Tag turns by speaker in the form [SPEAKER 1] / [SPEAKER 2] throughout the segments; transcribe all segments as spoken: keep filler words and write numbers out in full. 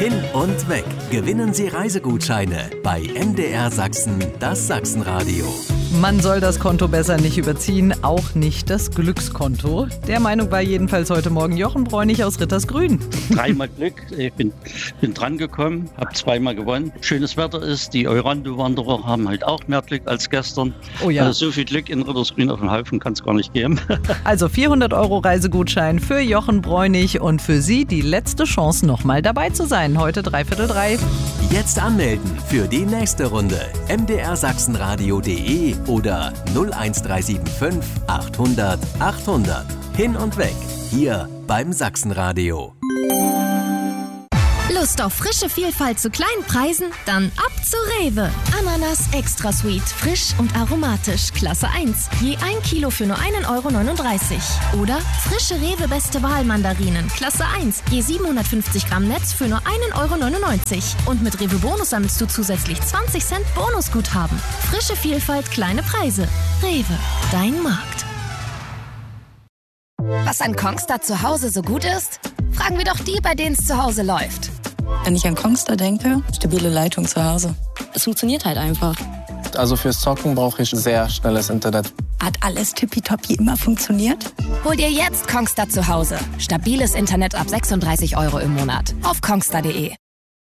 [SPEAKER 1] Hin und weg. Gewinnen Sie Reisegutscheine bei M D R Sachsen, das Sachsenradio.
[SPEAKER 2] Man soll das Konto besser nicht überziehen, auch nicht das Glückskonto. Der Meinung war jedenfalls heute Morgen Jochen Bräunig aus Rittersgrün.
[SPEAKER 3] Dreimal Glück, ich bin, bin dran gekommen, habe zweimal gewonnen. Schönes Wetter ist, die Eurando-Wanderer haben halt auch mehr Glück als gestern.
[SPEAKER 2] Oh ja.
[SPEAKER 3] Also so viel Glück in Rittersgrün auf dem Haufen kann es gar nicht geben.
[SPEAKER 2] Also vierhundert Euro Reisegutschein für Jochen Bräunig und für Sie die letzte Chance, nochmal dabei zu sein. Heute dreiviertel drei.
[SPEAKER 1] Jetzt anmelden für die nächste Runde. m d r sachsenradio punkt d e oder null eins drei sieben fünf achthundert achthundert. Hin und weg, hier beim Sachsenradio.
[SPEAKER 4] Lust auf frische Vielfalt zu kleinen Preisen? Dann ab zu Rewe. Ananas Extra Sweet, frisch und aromatisch, Klasse eins. Je ein Kilo für nur ein Euro neununddreißig. Oder frische Rewe Beste Wahl Mandarinen, Klasse eins. Je siebenhundertfünfzig Gramm Netz für nur ein Euro neunundneunzig. Und mit Rewe Bonus sammelst du zusätzlich zwanzig Cent Bonusguthaben. Frische Vielfalt, kleine Preise. Rewe, dein Markt.
[SPEAKER 5] Was an Kongstar zu Hause so gut ist? Fragen wir doch die, bei denen es zu Hause läuft.
[SPEAKER 6] Wenn ich an Kongstar denke, stabile Leitung zu Hause. Es funktioniert halt einfach.
[SPEAKER 7] Also fürs Zocken brauche ich sehr schnelles Internet.
[SPEAKER 6] Hat alles tippitoppi immer funktioniert?
[SPEAKER 5] Hol dir jetzt Kongstar zu Hause. Stabiles Internet ab sechsunddreißig Euro im Monat. Auf kongstar punkt de.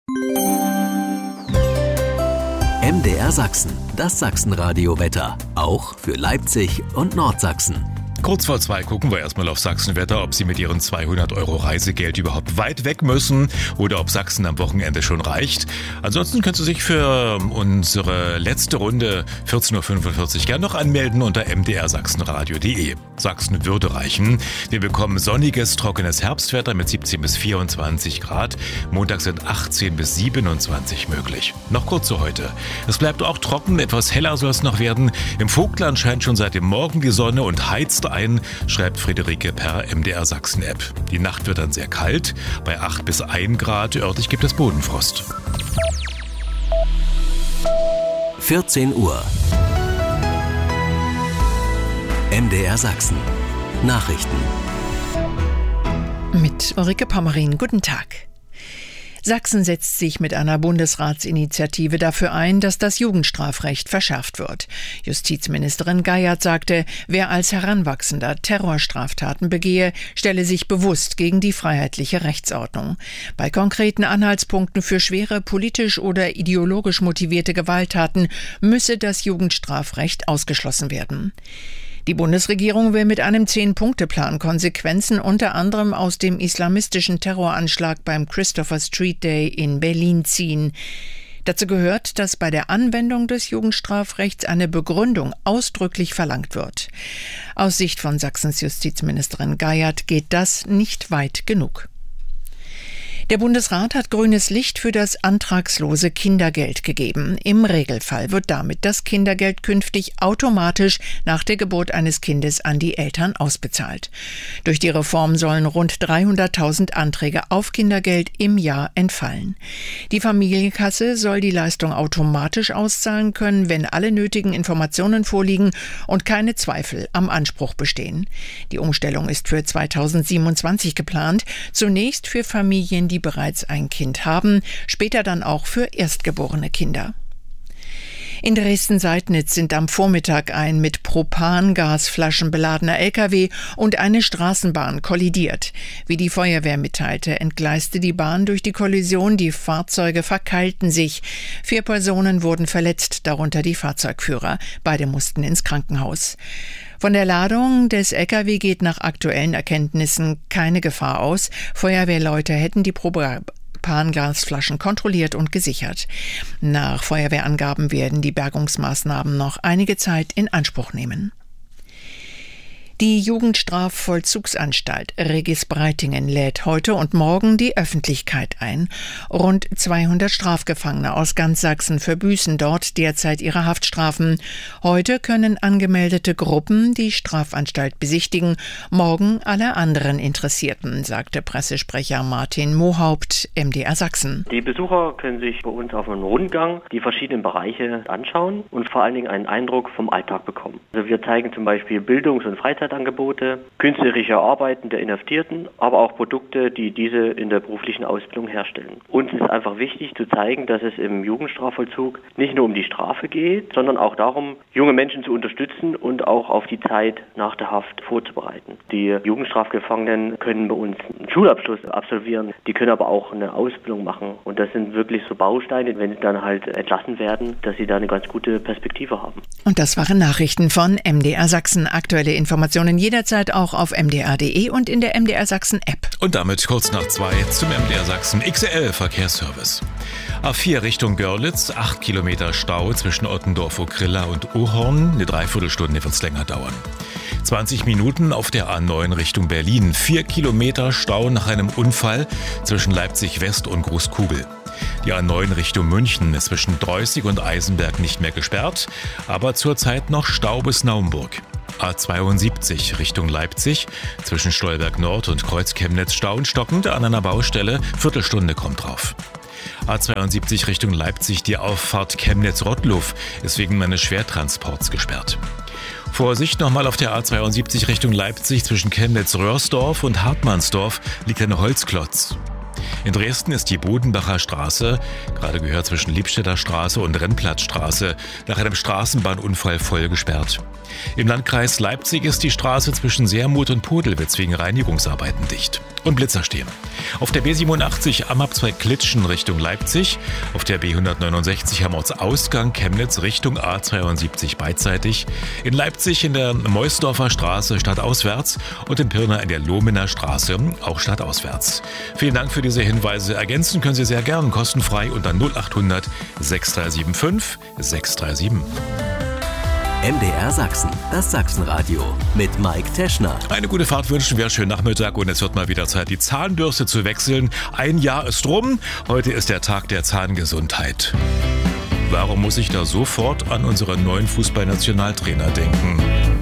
[SPEAKER 1] M D R Sachsen, das Sachsenradio-Wetter. Auch für Leipzig und Nordsachsen.
[SPEAKER 8] Kurz vor zwei gucken wir erstmal auf Sachsenwetter, ob Sie mit Ihren zweihundert Euro Reisegeld überhaupt weit weg müssen oder ob Sachsen am Wochenende schon reicht. Ansonsten können Sie sich für unsere letzte Runde vierzehn Uhr fünfundvierzig gern noch anmelden unter m d r sachsenradio punkt de. Sachsen würde reichen. Wir bekommen sonniges, trockenes Herbstwetter mit siebzehn bis vierundzwanzig Grad. Montag sind achtzehn bis siebenundzwanzig möglich. Noch kurz zu heute. Es bleibt auch trocken, etwas heller soll es noch werden. Im Vogtland scheint schon seit dem Morgen die Sonne und heizt ein, schreibt Friederike per M D R Sachsen App. Die Nacht wird dann sehr kalt, bei acht bis ein Grad, örtlich gibt es Bodenfrost.
[SPEAKER 1] vierzehn Uhr. M D R Sachsen. Nachrichten.
[SPEAKER 9] Mit Ulrike Pommerin. Guten Tag. Sachsen setzt sich mit einer Bundesratsinitiative dafür ein, dass das Jugendstrafrecht verschärft wird. Justizministerin Geiert sagte, wer als Heranwachsender Terrorstraftaten begehe, stelle sich bewusst gegen die freiheitliche Rechtsordnung. Bei konkreten Anhaltspunkten für schwere politisch oder ideologisch motivierte Gewalttaten müsse das Jugendstrafrecht ausgeschlossen werden. Die Bundesregierung will mit einem Zehn-Punkte-Plan Konsequenzen unter anderem aus dem islamistischen Terroranschlag beim Christopher Street Day in Berlin ziehen. Dazu gehört, dass bei der Anwendung des Jugendstrafrechts eine Begründung ausdrücklich verlangt wird. Aus Sicht von Sachsens Justizministerin Geiert geht das nicht weit genug. Der Bundesrat hat grünes Licht für das antragslose Kindergeld gegeben. Im Regelfall wird damit das Kindergeld künftig automatisch nach der Geburt eines Kindes an die Eltern ausbezahlt. Durch die Reform sollen rund dreihunderttausend Anträge auf Kindergeld im Jahr entfallen. Die Familienkasse soll die Leistung automatisch auszahlen können, wenn alle nötigen Informationen vorliegen und keine Zweifel am Anspruch bestehen. Die Umstellung ist für zweitausendsiebenundzwanzig geplant, zunächst für Familien, die bereits ein Kind haben, später dann auch für erstgeborene Kinder. In Dresden-Seidnitz sind am Vormittag ein mit Propangasflaschen beladener L K W und eine Straßenbahn kollidiert. Wie die Feuerwehr mitteilte, entgleiste die Bahn durch die Kollision, die Fahrzeuge verkeilten sich. Vier Personen wurden verletzt, darunter die Fahrzeugführer. Beide mussten ins Krankenhaus. Von der Ladung des L K W geht nach aktuellen Erkenntnissen keine Gefahr aus. Feuerwehrleute hätten die Probe Propangasflaschen kontrolliert und gesichert. Nach Feuerwehrangaben werden die Bergungsmaßnahmen noch einige Zeit in Anspruch nehmen. Die Jugendstrafvollzugsanstalt Regis Breitingen lädt heute und morgen die Öffentlichkeit ein. Rund zweihundert Strafgefangene aus ganz Sachsen verbüßen dort derzeit ihre Haftstrafen. Heute können angemeldete Gruppen die Strafanstalt besichtigen, morgen alle anderen Interessierten, sagte Pressesprecher Martin Mohaupt, M D R Sachsen.
[SPEAKER 10] Die Besucher können sich bei uns auf einem Rundgang die verschiedenen Bereiche anschauen und vor allen Dingen einen Eindruck vom Alltag bekommen. Also wir zeigen zum Beispiel Bildungs- und Freizeit Freizeitangebote, künstlerische Arbeiten der Inhaftierten, aber auch Produkte, die diese in der beruflichen Ausbildung herstellen. Uns ist einfach wichtig zu zeigen, dass es im Jugendstrafvollzug nicht nur um die Strafe geht, sondern auch darum, junge Menschen zu unterstützen und auch auf die Zeit nach der Haft vorzubereiten. Die Jugendstrafgefangenen können bei uns einen Schulabschluss absolvieren, die können aber auch eine Ausbildung machen. Und das sind wirklich so Bausteine, wenn sie dann halt entlassen werden, dass sie da eine ganz gute Perspektive haben.
[SPEAKER 9] Und das waren Nachrichten von M D R Sachsen. Aktuelle Informationen jederzeit auch auf m d r punkt d e und in der M D R Sachsen App.
[SPEAKER 8] Und damit kurz nach zwei zum M D R Sachsen X L Verkehrsservice. A vier Richtung Görlitz, acht Kilometer Stau zwischen Ottendorf-Okrilla und Ohorn. Eine Dreiviertelstunde wird es länger dauern. zwanzig Minuten auf der A neun Richtung Berlin. vier Kilometer Stau nach einem Unfall zwischen Leipzig West und Großkugel. Die A neun Richtung München ist zwischen Dreußig und Eisenberg nicht mehr gesperrt, aber zurzeit noch Stau bis Naumburg. A zweiundsiebzig Richtung Leipzig, zwischen Stolberg Nord und Kreuz-Chemnitz Stau und stockend an einer Baustelle, Viertelstunde kommt drauf. A zweiundsiebzig Richtung Leipzig, die Auffahrt Chemnitz-Rottluff ist wegen eines Schwertransports gesperrt. Vorsicht nochmal auf der A zweiundsiebzig Richtung Leipzig, zwischen Chemnitz-Röhrsdorf und Hartmannsdorf liegt ein Holzklotz. In Dresden ist die Bodenbacher Straße, gerade gehört zwischen Liebstädter Straße und Rennplatzstraße, nach einem Straßenbahnunfall voll gesperrt. Im Landkreis Leipzig ist die Straße zwischen Sermuth und Podelwitz wegen Reinigungsarbeiten dicht. Und Blitzer stehen. Auf der B siebenundachtzig Amabzweig Klitschen Richtung Leipzig, auf der B hundertneunundsechzig am Ortsausgang Chemnitz Richtung A zweiundsiebzig beidseitig, in Leipzig in der Meusdorfer Straße stadtauswärts und in Pirna in der Lohmener Straße auch stadtauswärts. Vielen Dank für diese Hinweise. Ergänzen können Sie sehr gern kostenfrei unter null acht hundert sechs drei sieben fünf sechs drei sieben.
[SPEAKER 1] M D R Sachsen, das Sachsenradio mit Mike Teschner.
[SPEAKER 8] Eine gute Fahrt wünschen wir, schönen Nachmittag und es wird mal wieder Zeit, die Zahnbürste zu wechseln. Ein Jahr ist rum, heute ist der Tag der Zahngesundheit. Warum muss ich da sofort an unseren neuen Fußballnationaltrainer denken?